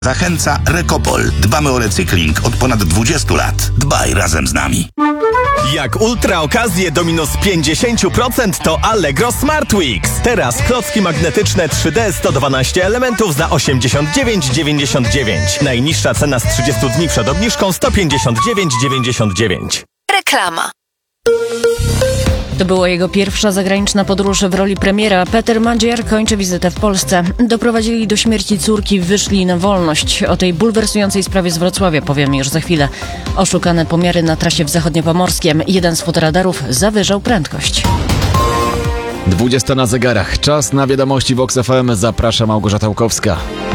Zachęca Recopol. Dbamy o recykling od ponad 20 lat. Dbaj razem z nami. Jak ultra okazje do minus 50% to Allegro Smart Weeks. Teraz klocki magnetyczne 3D 112 elementów za 89,99. Najniższa cena z 30 dni przed obniżką 159,99. Reklama. To była jego pierwsza zagraniczna podróż w roli premiera. Peter Madziar kończy wizytę w Polsce. Doprowadzili do śmierci córki, wyszli na wolność. O tej bulwersującej sprawie z Wrocławia powiemy już za chwilę. Oszukane pomiary na trasie w Zachodniopomorskiem. Jeden z fotoradarów zawyżał prędkość. 20 na zegarach. Czas na wiadomości Vox FM. Zaprasza Małgorzata Łukowska.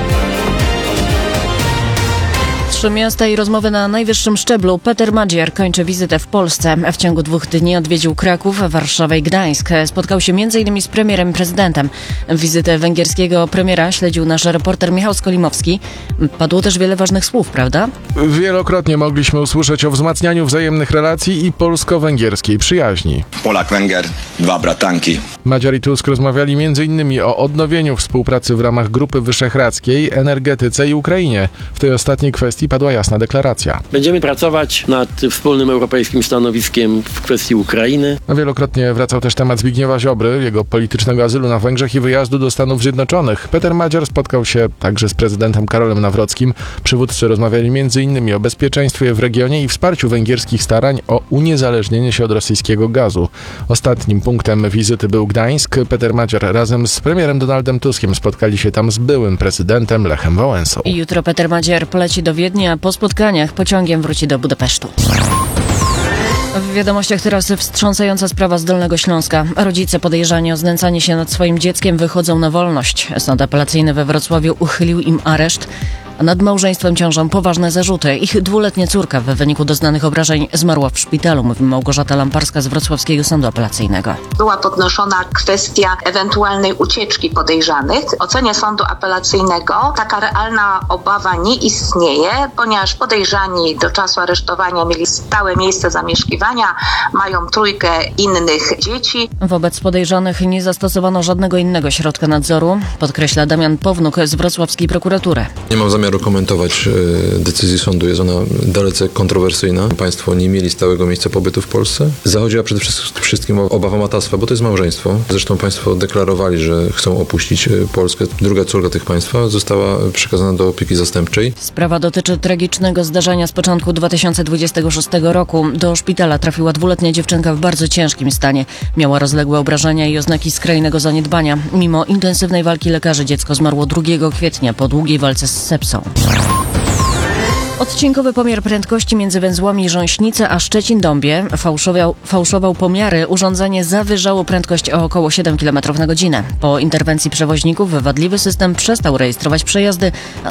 3 miasta i rozmowy na najwyższym szczeblu. Peter Madziar kończy wizytę w Polsce. W ciągu 2 dni odwiedził Kraków, Warszawę i Gdańsk. Spotkał się m.in. z premierem i prezydentem. Wizytę węgierskiego premiera śledził nasz reporter Michał Skolimowski. Padło też wiele ważnych słów, prawda? Wielokrotnie mogliśmy usłyszeć o wzmacnianiu wzajemnych relacji i polsko-węgierskiej przyjaźni. Polak-Węgier, 2 bratanki. Madziar i Tusk rozmawiali m.in. o odnowieniu współpracy w ramach Grupy Wyszehradzkiej, energetyce i Ukrainie. W tej ostatniej kwestii padła jasna deklaracja. Będziemy pracować nad wspólnym europejskim stanowiskiem w kwestii Ukrainy. Wielokrotnie wracał też temat Zbigniewa Ziobry, jego politycznego azylu na Węgrzech i wyjazdu do Stanów Zjednoczonych. Peter Madziar spotkał się także z prezydentem Karolem Nawrockim. Przywódcy rozmawiali m.in. o bezpieczeństwie w regionie i wsparciu węgierskich starań o uniezależnienie się od rosyjskiego gazu. Ostatnim punktem wizyty był Gdańsk. Peter Madziar razem z premierem Donaldem Tuskiem spotkali się tam z byłym prezydentem Lechem Wałęsą. I jutro Peter Madziar poleci do Wiednia, a po spotkaniach pociągiem wróci do Budapesztu. W wiadomościach teraz wstrząsająca sprawa z Dolnego Śląska. Rodzice podejrzani o znęcanie się nad swoim dzieckiem wychodzą na wolność. Sąd apelacyjny we Wrocławiu uchylił im areszt. A nad małżeństwem ciążą poważne zarzuty. Ich 2-letnia córka w wyniku doznanych obrażeń zmarła w szpitalu, mówi Małgorzata Lamparska z Wrocławskiego Sądu Apelacyjnego. Była podnoszona kwestia ewentualnej ucieczki podejrzanych. W ocenie sądu apelacyjnego taka realna obawa nie istnieje, ponieważ podejrzani do czasu aresztowania mieli stałe miejsce zamieszkiwania, mają 3 innych dzieci. Wobec podejrzanych nie zastosowano żadnego innego środka nadzoru, podkreśla Damian Pownuk z wrocławskiej prokuratury. Nie mam zamiaru komentować decyzji sądu, jest ona dalece kontrowersyjna. Państwo nie mieli stałego miejsca pobytu w Polsce. Zachodziła przede wszystkim obawa matactwa, bo to jest małżeństwo. Zresztą państwo deklarowali, że chcą opuścić Polskę. Druga córka tych państwa została przekazana do opieki zastępczej. Sprawa dotyczy tragicznego zdarzenia z początku 2026 roku. Do szpitala trafiła 2-letnia dziewczynka w bardzo ciężkim stanie. Miała rozległe obrażenia i oznaki skrajnego zaniedbania. Mimo intensywnej walki lekarzy dziecko zmarło 2 kwietnia po długiej walce z sepsą. Odcinkowy pomiar prędkości między węzłami Rząśnice a Szczecin-Dąbie fałszował pomiary. Urządzenie zawyżało prędkość o około 7 km na godzinę. Po interwencji przewoźników wadliwy system przestał rejestrować przejazdy,